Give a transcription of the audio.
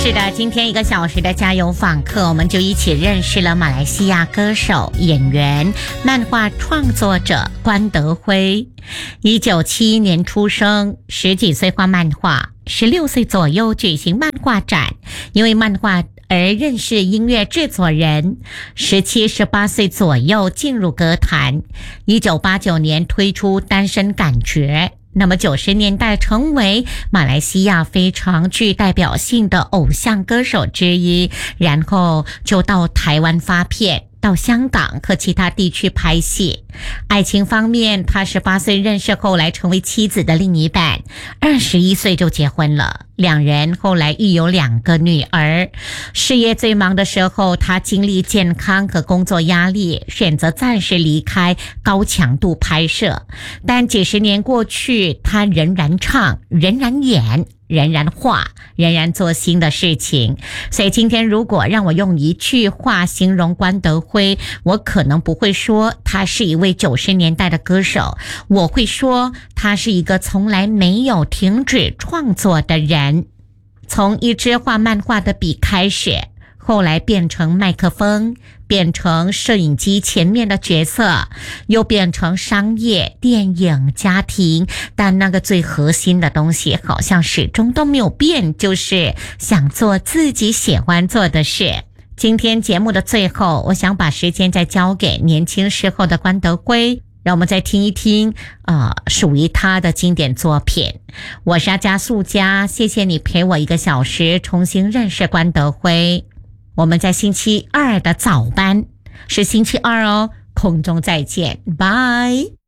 是的，今天1个小时的加油访客，我们就一起认识了马来西亚歌手、演员、漫画创作者关德辉。1971年出生，10几岁画漫画，16岁左右举行漫画展，因为漫画而认识音乐制作人。17、18岁左右进入歌坛，1989年推出《单身感觉》。那么90年代成为马来西亚非常具代表性的偶像歌手之一，然后就到台湾发片，到香港和其他地区拍戏。爱情方面，他18岁认识后来成为妻子的另一半，21岁就结婚了，两人后来育有2个女儿。事业最忙的时候，他经历健康和工作压力，选择暂时离开高强度拍摄。但几十年过去，他仍然唱，仍然演，仍然画，仍然做新的事情。所以今天如果让我用一句话形容关德辉，我可能不会说他是一位90年代的歌手，我会说他是一个从来没有停止创作的人。从一支画漫画的笔开始，后来变成麦克风，变成摄影机前面的角色，又变成商业、电影、家庭，但那个最核心的东西好像始终都没有变，就是想做自己喜欢做的事。今天节目的最后，我想把时间再交给年轻时候的关德辉，让我们再听一听属于他的经典作品。我是阿加素佳，谢谢你陪我1个小时重新认识关德辉。我们在星期二的早班，是星期二哦，空中再见，拜。